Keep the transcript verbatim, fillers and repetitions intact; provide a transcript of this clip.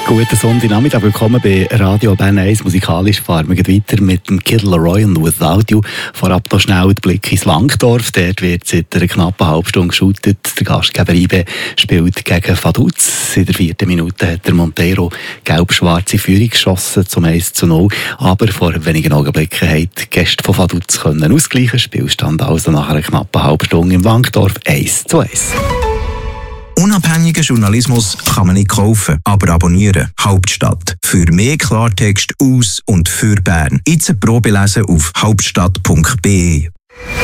Guten Sonntagnachmittag, willkommen bei Radio Bern eins. Musikalisch fahren wir weiter mit dem Kid Laroi und Without You. Vorab noch schnell der Blick ins Wankdorf. Dort wird seit einer knappen halben Stunde geshootet. Der Gastgeber I B spielt gegen Vaduz. In der vierten Minute hat der Montero gelb-schwarze Führung geschossen zum eins zu null. Aber vor wenigen Augenblicken haben die Gäste von Vaduz können ausgleichen. Spielstand also nach einer knappen halben Stunde im Wankdorf eins zu eins. Unabhängigen Journalismus kann man nicht kaufen, aber abonnieren. Hauptstadt. Für mehr Klartext aus und für Bern. Jetzt eine Probe lesen auf hauptstadt punkt b e.